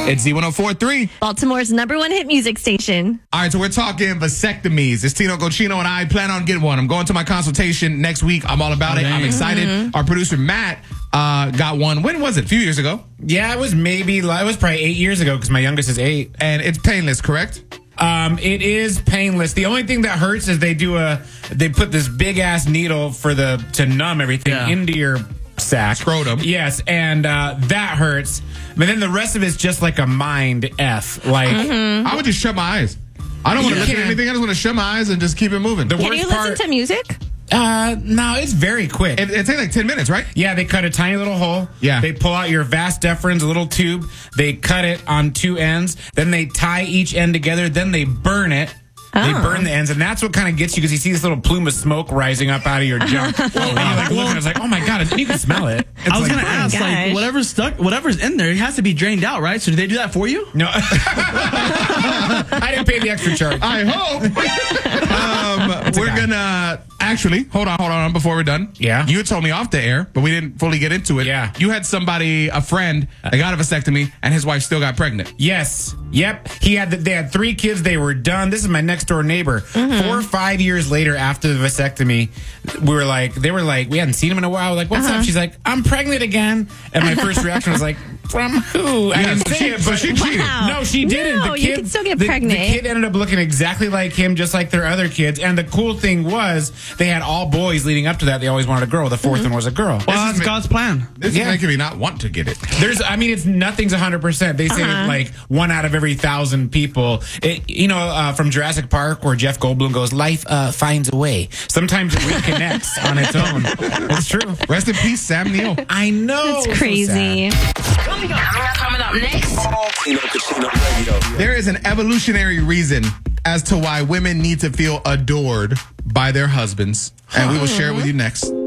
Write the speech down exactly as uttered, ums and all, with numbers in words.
It's Z one oh four point three. Baltimore's number one hit music station. All right, so we're talking vasectomies. It's Tino Cochino, and I plan on getting one. I'm going to my consultation next week. I'm all about it. I'm excited. Mm-hmm. Our producer, Matt, uh, got one. When was it? A few years ago? Yeah, it was maybe, it was probably eight years ago because my youngest is eight. And it's painless, correct? Um, it is painless. The only thing that hurts is they do a, they put this big ass needle for the, to numb everything yeah. into your sack. Scrotum. Yes, and uh, that hurts. But then the rest of it's just like a mind F. Like, mm-hmm. I would just shut my eyes. I don't want to listen to anything. I just want to shut my eyes and just keep it moving. The Can worst you listen part, to music? Uh, no, it's very quick. It, it takes like ten minutes, right? Yeah, they cut a tiny little hole. Yeah. They pull out your vas deferens, a little tube. They cut it on two ends. Then they tie each end together. Then they burn it. Oh. They burn the ends, and that's what kind of gets you because you see this little plume of smoke rising up out of your junk. And you're like looking, and it's like, oh my god, and you can smell it. It's I was like, gonna ask, gosh. like, whatever's stuck, whatever's in there, it has to be drained out, right? So did they do that for you? No, I didn't pay the extra charge. I hope. um, we're gonna actually hold on, hold on before we're done. Yeah, you had told me off the air, but we didn't fully get into it. Yeah, you had somebody, a friend, that got a vasectomy, and his wife still got pregnant. Yes. Yep. He had. The, they had three kids. They were done. This is my next door neighbor. Mm-hmm. Four or five years later, after the vasectomy, we were like, they were like, we hadn't seen him in a while. We're like, what's uh-huh. up? She's like, I'm pregnant again. And my first reaction was like, from who? I yeah, didn't so say she, it, so but she cheated. Wow. No, she didn't. No, the kid, you can still get the, pregnant. The kid ended up looking exactly like him, just like their other kids. And the cool thing was, they had all boys leading up to that. They always wanted a girl. The fourth mm-hmm. one was a girl. Well, that's ma- God's plan. This yeah. is making me not want to get it. There's, I mean, it's nothing's one hundred percent. They say uh-huh. like one out of every thousand people. It, you know, uh, from Jurassic Park where Jeff Goldblum goes, life uh, finds a way. Sometimes it reconnects on its own. It's true. Rest in peace, Sam Neill. I know. That's crazy. So Coming up, coming up next. Tino Cochino Radio. There is an evolutionary reason as to why women need to feel adored by their husbands, and we will share it with you next.